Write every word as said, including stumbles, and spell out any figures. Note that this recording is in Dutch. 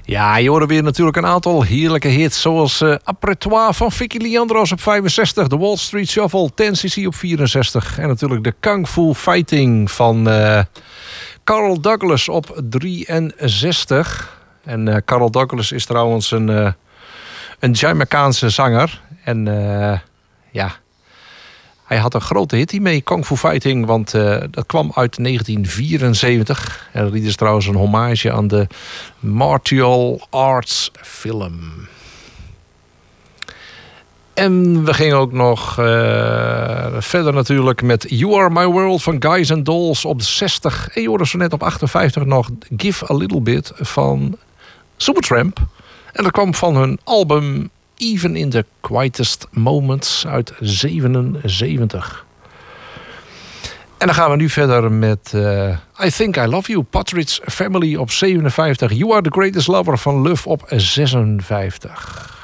Ja, je hoorde weer natuurlijk een aantal heerlijke hits. Zoals uh, Appretois van Vicky Leandros op vijfenzestig. De Wall Street Shuffle, ten cc op vierenzestig. En natuurlijk de Kung Fu Fighting van uh, Carl Douglas op drieënzestig. En uh, Carl Douglas is trouwens een, uh, een Jamaicaanse zanger. En uh, ja... Hij had een grote hit hiermee, Kung Fu Fighting, want uh, dat kwam uit negentien vierenzeventig. En dat lied is trouwens een hommage aan de martial arts film. En we gingen ook nog uh, verder natuurlijk met You Are My World van Guys and Dolls op zestig. En je hoorde zo net op achtenvijftig nog Give a Little Bit van Supertramp. En dat kwam van hun album Even in the Quietest Moments uit zevenenzeventig. En dan gaan we nu verder met uh, I Think I Love You, Partridge Family op zevenenvijftig. You Are the Greatest Lover van Love op zesenvijftig.